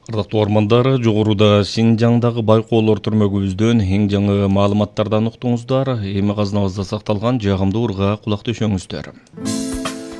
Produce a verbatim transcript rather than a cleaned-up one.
Ардактуу ормандар, жогоруда Синжаңдагы байкоолор түрмөгүбүздөн эң жаңы маалыматтардан уктуңуздар. Эми казынабызда сакталган жагымдуу ырга кулак төшөңүздөр.